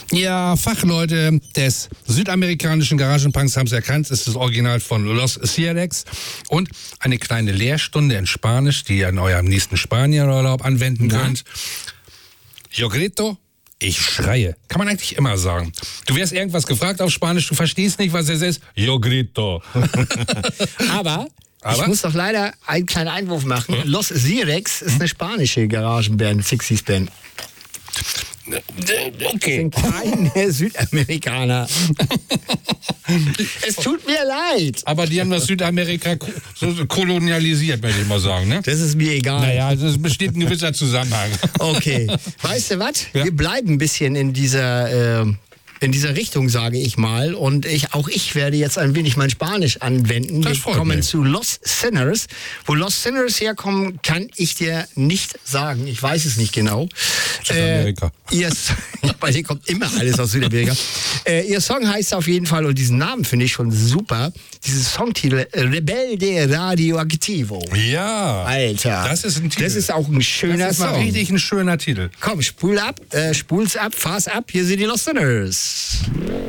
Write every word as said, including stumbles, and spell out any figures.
Ja, Fachleute des südamerikanischen Garagenpunks haben es erkannt. Es ist das Original von Los Cirex und eine kleine Lehrstunde in Spanisch, die ihr in eurem nächsten Spanienurlaub anwenden Ja. könnt. Yo grito, ich schreie. Kann man eigentlich immer sagen. Du wirst irgendwas gefragt auf Spanisch, du verstehst nicht, was es ist. Yo grito. Aber, Aber? ich muss doch leider einen kleinen Einwurf machen. Hm? Los Cirex ist eine spanische Garagenband, Sixties-Band. Okay. Sind keine Südamerikaner. Es tut mir leid. Aber die haben das Südamerika ko- so so kolonialisiert, möchte ich mal sagen, ne? Das ist mir egal. Naja, es besteht ein gewisser Zusammenhang. Okay. Weißt du was? Ja. Wir bleiben ein bisschen in dieser, äh, in dieser Richtung, sage ich mal. Und ich, auch ich werde jetzt ein wenig mein Spanisch anwenden. Das Wir freut kommen mich. zu Los Sinners. Wo Los Sinners herkommen, kann ich dir nicht sagen. Ich weiß es nicht genau. Südamerika. Äh, ihr, bei dir kommt immer alles aus Südamerika. äh, ihr Song heißt auf jeden Fall, und diesen Namen finde ich schon super, dieses Songtitel Rebelde Radioactivo. Ja. Alter. Das ist ein Titel. Das ist auch ein schöner Das ist mal Song. richtig ein schöner Titel. Komm, spul ab, äh, spul's ab, fahr's ab. Hier sind die Los Sinners.